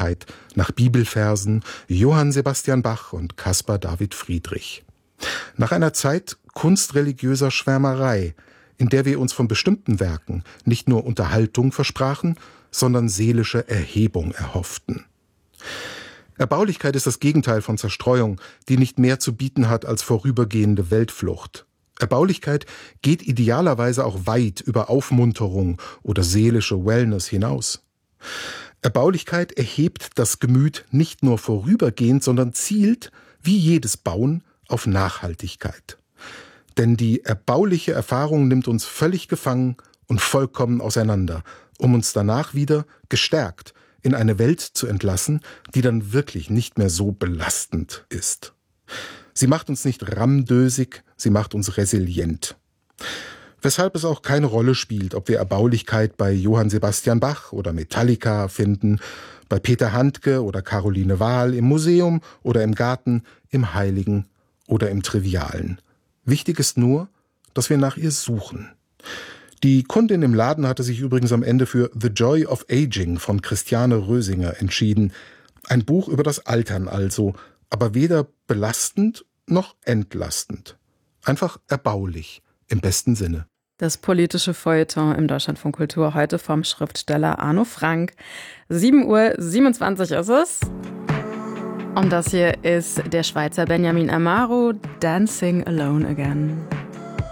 Erbaulichkeit nach Bibelversen, Johann Sebastian Bach und Caspar David Friedrich. Nach einer Zeit kunstreligiöser Schwärmerei, in der wir uns von bestimmten Werken nicht nur Unterhaltung versprachen, sondern seelische Erhebung erhofften. Erbaulichkeit ist das Gegenteil von Zerstreuung, die nicht mehr zu bieten hat als vorübergehende Weltflucht. Erbaulichkeit geht idealerweise auch weit über Aufmunterung oder seelische Wellness hinaus. Erbaulichkeit erhebt das Gemüt nicht nur vorübergehend, sondern zielt, wie jedes Bauen, auf Nachhaltigkeit. Denn die erbauliche Erfahrung nimmt uns völlig gefangen und vollkommen auseinander, um uns danach wieder gestärkt in eine Welt zu entlassen, die dann wirklich nicht mehr so belastend ist. Sie macht uns nicht rammdösig, sie macht uns resilient. Weshalb es auch keine Rolle spielt, ob wir Erbaulichkeit bei Johann Sebastian Bach oder Metallica finden, bei Peter Handke oder Caroline Wahl, im Museum oder im Garten, im Heiligen oder im Trivialen. Wichtig ist nur, dass wir nach ihr suchen. Die Kundin im Laden hatte sich übrigens am Ende für The Joy of Aging von Christiane Rösinger entschieden. Ein Buch über das Altern also, aber weder belastend noch entlastend. Einfach erbaulich, im besten Sinne. Das politische Feuilleton im Deutschlandfunk Kultur heute vom Schriftsteller Arno Frank. 7:27 Uhr ist es. Und das hier ist der Schweizer Benjamin Amaro, Dancing Alone Again.